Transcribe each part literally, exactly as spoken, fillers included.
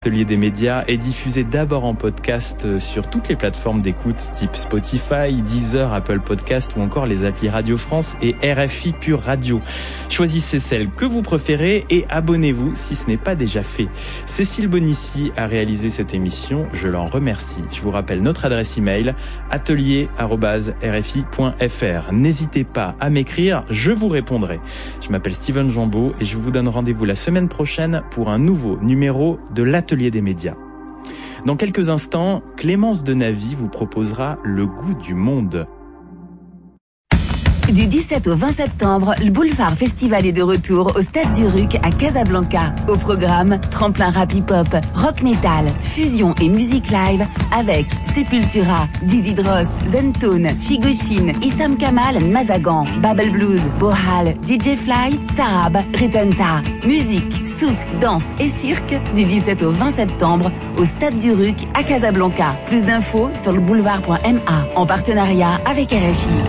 L'Atelier des médias est diffusé d'abord en podcast sur toutes les plateformes d'écoute type Spotify, Deezer, Apple Podcast ou encore les applis Radio France et R F I Pure Radio. Choisissez celle que vous préférez et abonnez-vous si ce n'est pas déjà fait. Cécile Bonissi a réalisé cette émission, je l'en remercie. Je vous rappelle notre adresse email atelier arobase r f i point f r. N'hésitez pas à m'écrire, je vous répondrai. Je m'appelle Steven Jambeau et je vous donne rendez-vous la semaine prochaine pour un nouveau numéro de l'Atelier des médias. Dans quelques instants, Clémence Denavy vous proposera Le goût du monde. Du dix-sept au vingt septembre, le Boulevard Festival est de retour au Stade du Ruc à Casablanca. Au programme, tremplin rap hip-hop, rock metal, fusion et musique live avec Sepultura, Dizzy Dross, Zentone, Figoshin, Issam Kamal, Mazagan, Babel Blues, Bohal, D J Fly, Sarab, Ritanta. Musique, souk, danse et cirque du dix-sept au vingt septembre au Stade du Ruc à Casablanca. Plus d'infos sur le boulevard point m a en partenariat avec R F I.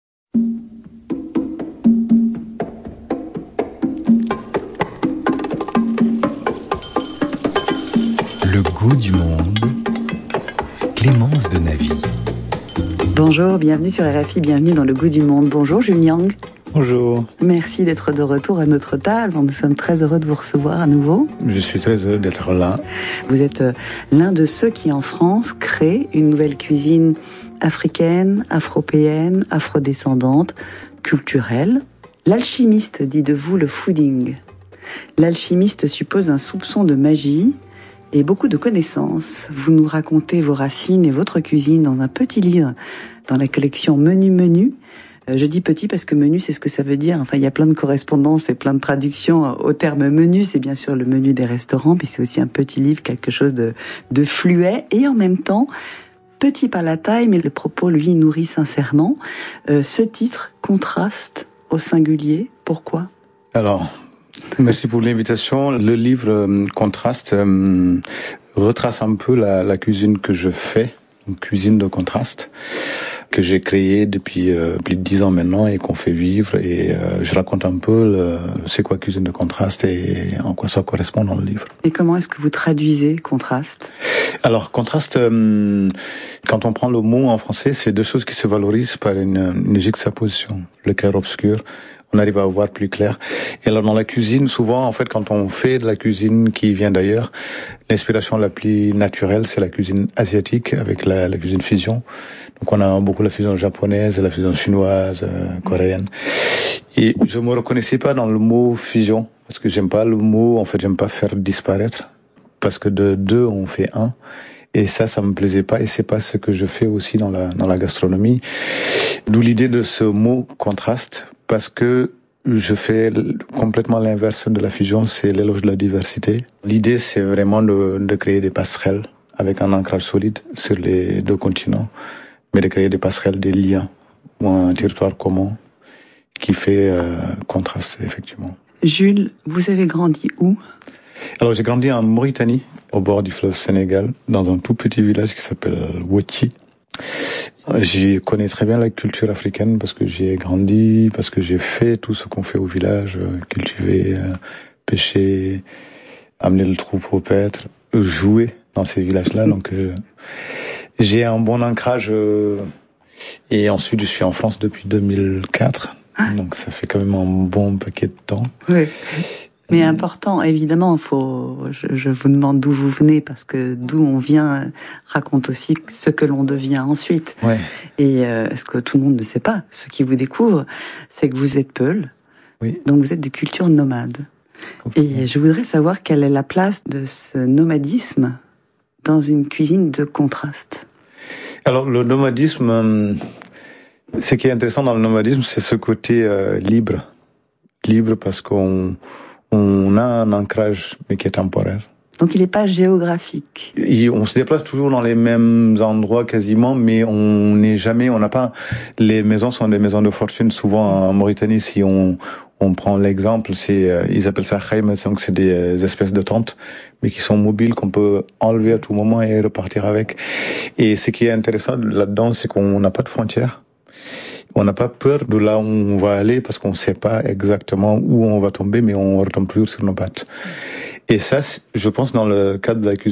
Le goût du monde, Clémence Denavy. Bonjour, bienvenue sur R F I, bienvenue dans Le goût du monde. Bonjour Jules Yang. Bonjour. Merci d'être de retour à notre table. Nous sommes très heureux de vous recevoir à nouveau. Je suis très heureux d'être là. Vous êtes l'un de ceux qui en France créent une nouvelle cuisine africaine, afropéenne, afrodescendante, culturelle. L'alchimiste dit de vous le fooding. L'alchimiste suppose un soupçon de magie et beaucoup de connaissances. Vous nous racontez vos racines et votre cuisine dans un petit livre dans la collection Menu Menu. Je dis petit parce que menu, c'est ce que ça veut dire. Enfin, il y a plein de correspondances et plein de traductions au terme menu. C'est bien sûr le menu des restaurants, puis c'est aussi un petit livre, quelque chose de, de fluet et en même temps petit par la taille, mais le propos, lui, nourrit sincèrement. Euh, ce titre contraste au singulier. Pourquoi ? Alors, merci pour l'invitation. Le livre euh, Contraste euh, retrace un peu la, la cuisine que je fais, une cuisine de contraste que j'ai créée depuis euh, plus de dix ans maintenant et qu'on fait vivre. Et euh, je raconte un peu le, c'est quoi cuisine de contraste et en quoi ça correspond dans le livre. Et comment est-ce que vous traduisez contraste ? Alors, contraste, euh, quand on prend le mot en français, c'est deux choses qui se valorisent par une, une juxtaposition. Le clair-obscur, on arrive à voir plus clair. Et alors dans la cuisine, souvent, en fait, quand on fait de la cuisine qui vient d'ailleurs, l'inspiration la plus naturelle, c'est la cuisine asiatique avec la, la cuisine fusion. Donc on a beaucoup la fusion japonaise, la fusion chinoise, euh, coréenne. Et je me reconnaissais pas dans le mot fusion, parce que j'aime pas le mot, en fait, j'aime pas faire disparaître, parce que de deux, on fait un. Et ça, ça me plaisait pas, et c'est pas ce que je fais aussi dans la, dans la gastronomie. D'où l'idée de ce mot contraste, parce que je fais complètement l'inverse de la fusion, c'est l'éloge de la diversité. L'idée, c'est vraiment de, de créer des passerelles avec un ancrage solide sur les deux continents, mais de créer des passerelles, des liens, ou un territoire commun qui fait euh, contraste, effectivement. Jules, vous avez grandi où ? Alors, j'ai grandi en Mauritanie, au bord du fleuve Sénégal, dans un tout petit village qui s'appelle Wotchi. J'y connais très bien la culture africaine parce que j'y ai grandi, parce que j'ai fait tout ce qu'on fait au village, cultiver, pêcher, amener le troupeau paître, jouer dans ces villages-là. Donc je, j'ai un bon ancrage et ensuite je suis en France depuis deux mille quatre, donc ça fait quand même un bon paquet de temps. Oui. Mais important, évidemment, faut, je, je vous demande d'où vous venez, parce que d'où on vient raconte aussi ce que l'on devient ensuite. Ouais. Et euh, ce que tout le monde ne sait pas, ceux qui vous découvrent, c'est que vous êtes Peul, oui. Donc vous êtes de culture nomade. Et je voudrais savoir quelle est la place de ce nomadisme dans une cuisine de contraste. Alors le nomadisme, euh, ce qui est intéressant dans le nomadisme, c'est ce côté euh, libre. Libre parce qu'on on a un ancrage, mais qui est temporaire. Donc il n'est pas géographique. Et on se déplace toujours dans les mêmes endroits quasiment, mais on n'est jamais, on n'a pas, les maisons sont des maisons de fortune. Souvent en Mauritanie, si on, on prend l'exemple, c'est, euh, ils appellent ça khaïm, donc c'est des espèces de tentes, mais qui sont mobiles, qu'on peut enlever à tout moment et repartir avec. Et ce qui est intéressant là-dedans, c'est qu'on n'a pas de frontières. On n'a pas peur de là où on va aller parce qu'on ne sait pas exactement où on va tomber, mais on retombe toujours sur nos pattes. Et ça, je pense, dans le cadre de la cuisine,